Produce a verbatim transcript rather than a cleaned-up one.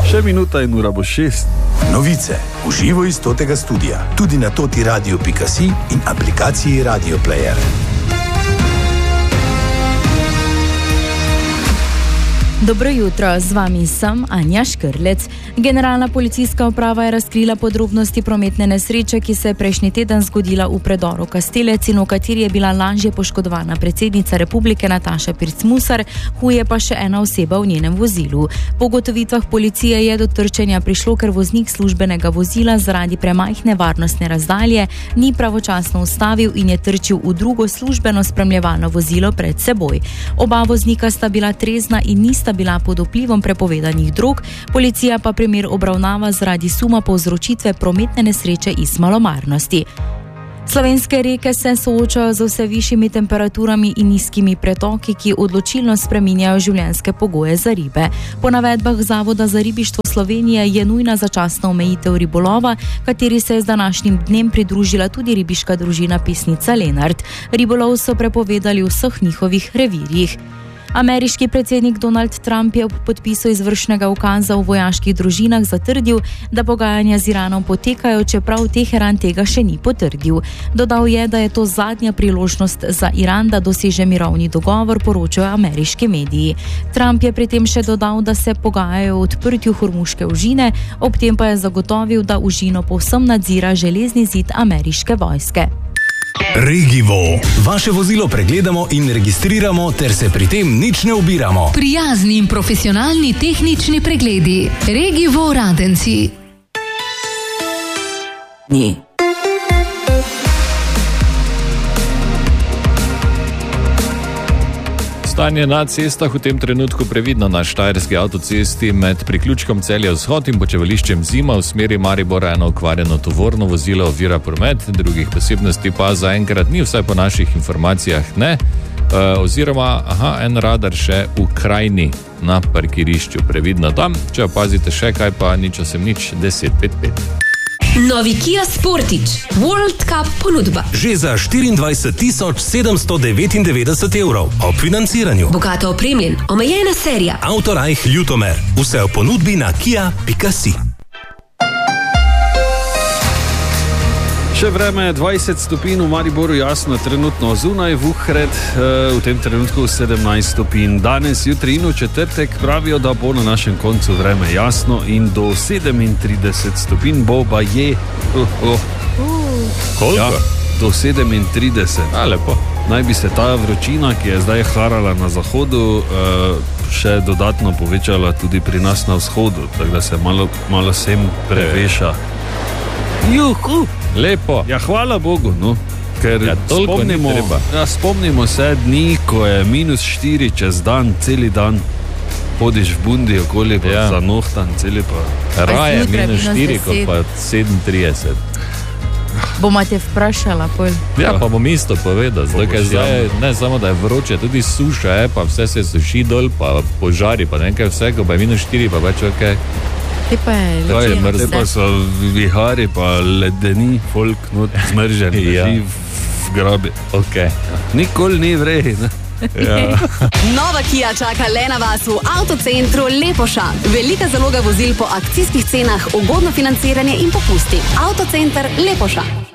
Še minuta in ura bo šest. Novice v živo iz totega studia, tudi na toti radio pika si in aplikaciji Radio Player. Dobro jutro, z vami sem Anja Škrlec. Generalna policijska uprava je razkrila podrobnosti prometne nesreče, ki se je prejšnji teden zgodila v predoru Kastelec in v kateri je bila lažje poškodovana predsednica republike Nataša Pirc Musar, huje pa še ena oseba v njenem vozilu. Po ugotovitvah policije je do trčenja prišlo, ker voznik službenega vozila zaradi premajhne varnostne razdalje ni pravočasno ustavil in je trčil v drugo službeno spremljevalno vozilo pred seboj. Oba voznika sta bila trezna in nista bila pod vplivom prepovedanih drog, policija pa primer obravnava zaradi suma povzročitve prometne nesreče iz malomarnosti. Slovenske reke se soočajo z vse višjimi temperaturami in nizkimi pretoki, ki odločilno spreminjajo življenjske pogoje za ribe. Po navedbah Zavoda za ribištvo Slovenije je nujna začasna omejitev ribolova, kateri se je z današnjim dnem pridružila tudi ribiška družina Pesnica Lenart. Ribolov so prepovedali v vseh njihovih revirjih. Ameriški predsednik Donald Trump je ob podpisu izvršnega ukaza v vojaških družinah zatrdil, da pogajanja z Iranom potekajo, čeprav Teheran tega še ni potrdil. Dodal je, da je to zadnja priložnost za Iran, da doseže mirovni dogovor, poročajo ameriški mediji. Trump je pri tem še dodal, da se pogajajo o odprtju Hormuške ožine, ob tem pa je zagotovil, da ožino povsem nadzira železni zid ameriške vojske. Regivo. Vaše vozilo pregledamo in registriramo, ter se pri tem nič ne ubiramo. Prijazni in profesionalni tehnični pregledi. Regivo Radenci. Ni. Stanje na cestah v tem trenutku previdno na štajerski avtocesti med priključkom Celje vzhod in počevališčem Zima v smeri Maribora eno okvarjeno tovorno vozilo ovira promet, drugih posebnosti pa zaenkrat ni, vsaj po naših informacijah ne, e, oziroma aha, en radar še v Krajni na parkirišču, previdno tam, če opazite še kaj pa nič osem nič deset pet pet. Novi Kia Sportage World Cup ponudba. Že za štiriindvajset tisoč sedemsto devetindevetdeset evrov ob financiranju. Bogato opremljen, omejena serija. Autorajh Ljutomer. Vse v ponudbi na kia pika si. Še vreme je dvajset stopinj v Mariboru, jasno, trenutno zunaj, Vuhred v tem trenutku sedemnajst stopinj. Danes, jutri in v četrtek pravijo, da bo na našem koncu vreme jasno in do sedemintrideset stopinj bo baje. Oh, oh. Koliko? Ja, do sedemintrideset. A, lepo. Naj bi se ta vročina, ki je zdaj harala na zahodu, še dodatno povečala tudi pri nas na vzhodu, tako da se malo, malo sem preveša. Juhu! Lepo. Ja, hvala Bogu, no. Ker ja, spomnimo, ja, spomnimo se dni, ko je minus štiri čez dan, celi dan hodiš v bundi okoli, pa ja. Za nohtan, celi pa... Raje minus štiri, kot pa sedemintrideset. Boma te vprašala, pol. Ja, pa bom isto povedal, zdaj, zdaj ne samo, da je vroče, tudi suša je, pa vse se suši dol, pa požari, pa nekaj vse, ko pa je minus štiri, pa več ok. Te pa je lečeno. Te pa so vihari, pa ledeni folk not zmržen, ja. Leži v grabi. Okay. Nikoli ni vrej, ne? Ja. Nova Kia čaka le na vas v avtocentru Lepoša. Velika zaloga vozil po akcijskih cenah, ugodno financiranje in popusti. Avtocenter Lepoša.